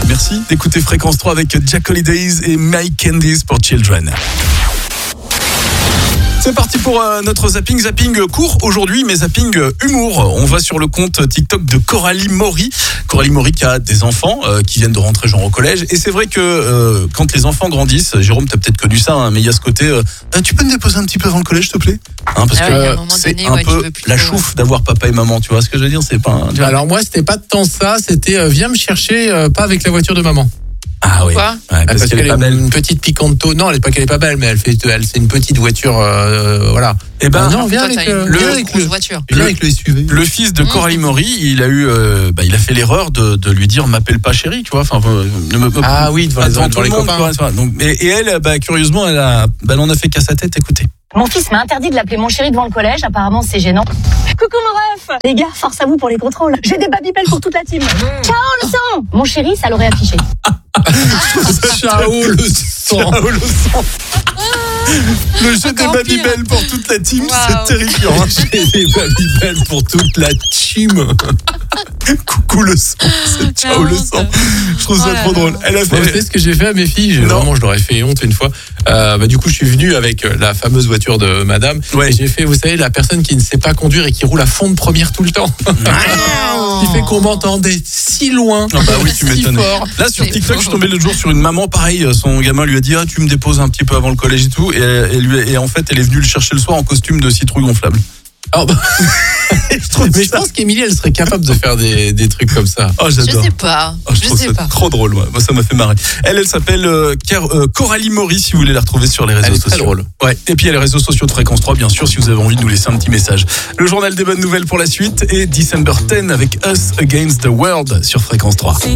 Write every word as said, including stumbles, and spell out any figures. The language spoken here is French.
Merci d'écouter Fréquence trois avec Jack Holidays et My Candies for Children. C'est parti pour euh, notre zapping. Zapping court aujourd'hui, mais zapping humour. On va sur le compte TikTok de Coralie Maury. Coralie Maury qui a des enfants euh, qui viennent de rentrer genre au collège. Et c'est vrai que euh, quand les enfants grandissent, Jérôme, t'as peut-être connu ça, hein, mais il y a ce côté, euh, ah, tu peux me déposer un petit peu avant le collège, s'il te plaît, hein, parce ah que oui, euh, un c'est donné, un ouais, peu la trop, chouffe ouais. d'avoir papa et maman. Tu vois ce que je veux dire? C'est pas. Un... Alors moi, c'était pas tant ça. C'était euh, viens me chercher, euh, pas avec la voiture de maman. Ah oui. Pourquoi? Ouais, parce, parce qu'elle, qu'elle est pas belle. une petite Picanto. Non, elle est pas qu'elle est pas belle, mais elle fait, elle, c'est une petite voiture, euh, voilà. Eh ben, ah, non, Alors, viens toi, avec, t'as euh, une viens grosse, avec grosse le, voiture. viens avec le S U V. Le fils de Mmh. Coralie Maury, il a eu, euh, bah, il a fait l'erreur de, de lui dire m'appelle pas chérie, tu vois. Enfin, euh, ne me, Ah oui, devant pas les, devant devant tout les le monde, copains. tu vois, donc, et, et elle, bah, curieusement, elle a, bah, elle en a fait qu'à sa tête. Écoutez. Mon fils m'a interdit de l'appeler mon chéri devant le collège, apparemment c'est gênant. Coucou mon ref. Les gars, force à vous pour les contrôles. J'ai des babybel pour toute la team. Ciao le sang. Mon chéri, ça l'aurait affiché. Ciao le sang. Ciao, le sang. Le jeu des Encore Babybel pire. pour toute la team, Wow. c'est terrifiant. Hein. J'ai des babybel pour toute la team. Coucou le sang, c'est ciao La le honte. sang. Je trouve ça Oh là trop là. drôle. Elle a Vous fait. savez ce que j'ai fait à mes filles? J'ai- Non. Vraiment, je leur ai fait honte une fois. Euh, bah, du coup, je suis venu avec la fameuse voiture de madame. Ouais. Et j'ai fait, vous savez, la personne qui ne sait pas conduire et qui roule à fond de première tout le temps. Ce qui fait qu'on m'entendait si loin, Ah bah oui, tu si m'étonnes. fort. Là sur C'est TikTok, faux. je suis tombé l'autre jour sur une maman pareil. Son gamin lui a dit ah tu me déposes un petit peu avant le collège et tout. Et, et, lui, et en fait, elle est venue le chercher le soir en costume de citrouille gonflable. Ah, bah, je trouve mais je ça- pense qu'Émilie, elle serait capable de faire des, des trucs comme ça. Oh, Je j'adore. sais pas. Oh, je, je trouve sais ça pas. trop drôle. Ouais. Moi, ça m'a fait marrer. Elle, elle s'appelle euh, Car- euh, Coralie Maury, si vous voulez la retrouver sur les réseaux Elle est sociaux. très drôle. Ouais. Et puis il y a les réseaux sociaux de Fréquence trois, bien sûr, si vous avez envie de nous laisser un petit message. Le journal des bonnes nouvelles pour la suite et December dix avec Us Against the World sur Fréquence trois.